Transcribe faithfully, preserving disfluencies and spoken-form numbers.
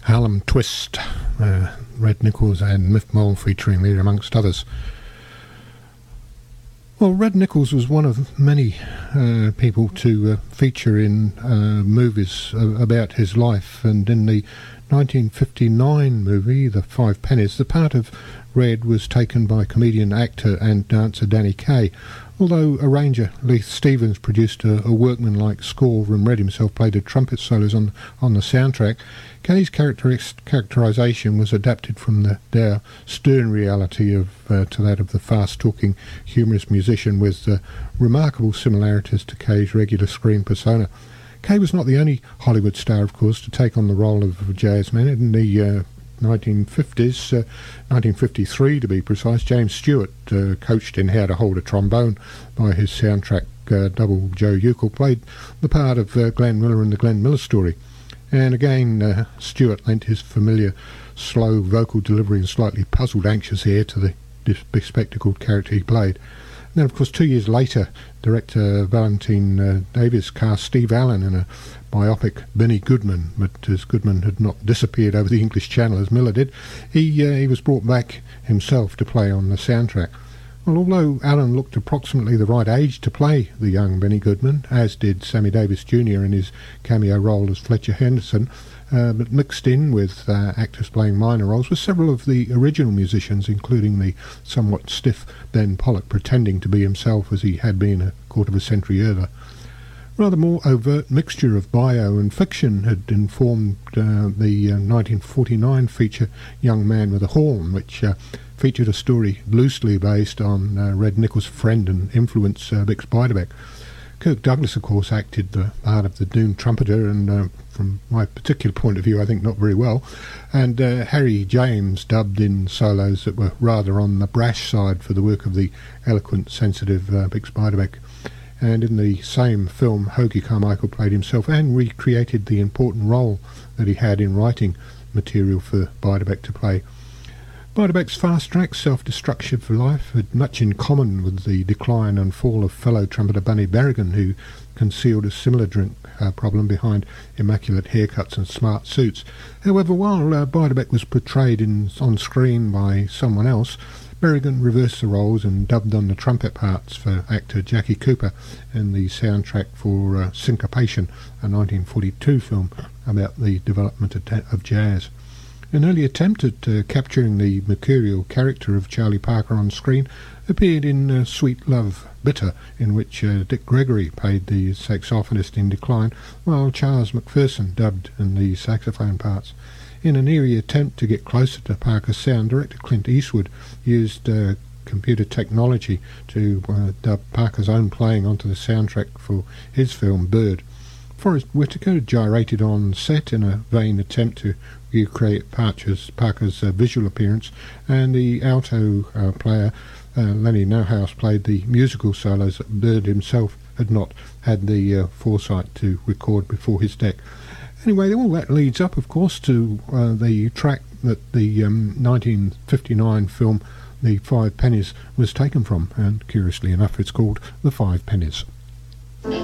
Harlem Twist, uh, Red Nichols and Miff Mole featuring there amongst others. Well, Red Nichols was one of many uh, people to uh, feature in uh, movies uh, about his life, and in the nineteen fifty-nine movie The Five Pennies, the part of Red was taken by comedian, actor and dancer Danny Kaye. Although arranger Leith Stevens produced a, a workmanlike score and Red himself played the trumpet solos on, on the soundtrack, Kaye's characterisation was adapted from the dour, stern reality of uh, to that of the fast-talking, humorous musician, with uh, remarkable similarities to Kaye's regular screen persona. Kaye was not the only Hollywood star, of course, to take on the role of a jazzman. In the uh, nineteen fifties, uh, nineteen fifty-three to be precise, James Stewart, uh, coached in how to hold a trombone by his soundtrack uh, double Joe Uckel, played the part of uh, Glenn Miller in the Glenn Miller Story. And again, uh, Stewart lent his familiar slow vocal delivery and slightly puzzled, anxious air to the bespectacled character he played. And then, of course, two years later, director Valentine uh, Davis cast Steve Allen in a biopic, Benny Goodman, but as Goodman had not disappeared over the English Channel as Miller did, he, uh, he was brought back himself to play on the soundtrack. Well, although Allen looked approximately the right age to play the young Benny Goodman, as did Sammy Davis Junior in his cameo role as Fletcher Henderson, uh, but mixed in with uh, actors playing minor roles were several of the original musicians, including the somewhat stiff Ben Pollock, pretending to be himself as he had been a quarter of a century earlier. Rather more overt mixture of bio and fiction had informed uh, the uh, nineteen forty-nine feature Young Man with a Horn, which uh, featured a story loosely based on uh, Red Nichols' friend and influence, uh, Bix Beiderbecke. Kirk Douglas, of course, acted the part of the doomed trumpeter, and uh, from my particular point of view, I think not very well. And uh, Harry James dubbed in solos that were rather on the brash side for the work of the eloquent, sensitive uh, Bix Beiderbecke. And in the same film, Hoagy Carmichael played himself and recreated the important role that he had in writing material for Beiderbecke to play. Beiderbecke's fast-track self-destruction for life had much in common with the decline and fall of fellow trumpeter Bunny Berrigan, who concealed a similar drink uh, problem behind immaculate haircuts and smart suits. However, while uh, Beiderbecke was portrayed in, on screen by someone else, Berrigan reversed the roles and dubbed on the trumpet parts for actor Jackie Cooper in the soundtrack for uh, Syncopation, a nineteen forty-two film about the development of, of jazz. An early attempt at uh, capturing the mercurial character of Charlie Parker on screen appeared in uh, Sweet Love Bitter, in which uh, Dick Gregory played the saxophonist in decline, while Charles McPherson dubbed in the saxophone parts. In an eerie attempt to get closer to Parker's sound, director Clint Eastwood used uh, computer technology to uh, dub Parker's own playing onto the soundtrack for his film Bird. Forrest Whitaker gyrated on set in a vain attempt to recreate Parker's, Parker's uh, visual appearance, and the alto uh, player uh, Lenny Nauhaus played the musical solos that Bird himself had not had the uh, foresight to record before his death. Anyway, all that leads up, of course, to uh, the track that the um, nineteen fifty-nine film The Five Pennies was taken from, and curiously enough it's called The Five Pennies.